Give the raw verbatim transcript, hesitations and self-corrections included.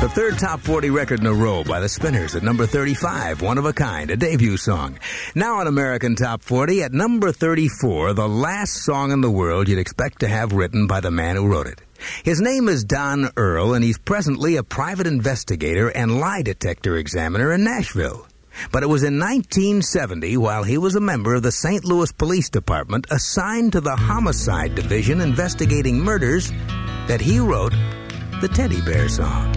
The third top forty record in a row by the Spinners at number thirty-five, One of a Kind, a debut song. Now on American Top forty, at number thirty-four, the last song in the world you'd expect to have written by the man who wrote it. His name is Don Earl, and he's presently a private investigator and lie detector examiner in Nashville. But it was in nineteen seventy, while he was a member of the Saint Louis Police Department assigned to the Homicide Division investigating murders, that he wrote the Teddy Bear Song.